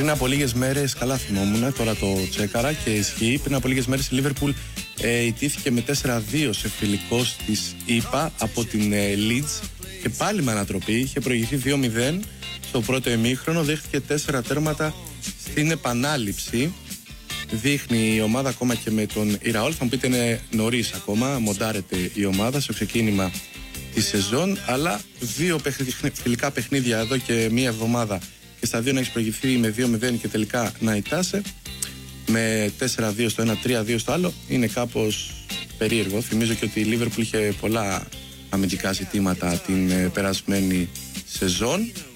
πριν από λίγες μέρες, καλά θυμόμουν, τώρα το τσέκαρα και ισχύει, πριν από λίγες μέρες η Liverpool ιτήθηκε με 4-2 σε φιλικό της ΗΠΑ από την Leeds και πάλι με ανατροπή. Είχε προηγηθεί 2-0 στο πρώτο ημίχρονο, δέχτηκε 4 τέρματα στην επανάληψη. Δείχνει η ομάδα ακόμα και με τον Ιραόλ. Θα μου πείτε είναι νωρίς ακόμα, μοντάρεται η ομάδα στο ξεκίνημα τη σεζόν, αλλά 2 φιλικά παιχνίδια εδώ και μία εβδομάδα και στα 2 να έχει προηγηθεί με 2-0 και τελικά να ητάσαι με 4-2 στο ένα, 3-2 στο άλλο, είναι κάπως περίεργο. Θυμίζω και ότι η Liverpool είχε πολλά αμυντικά ζητήματα την περασμένη σεζόν.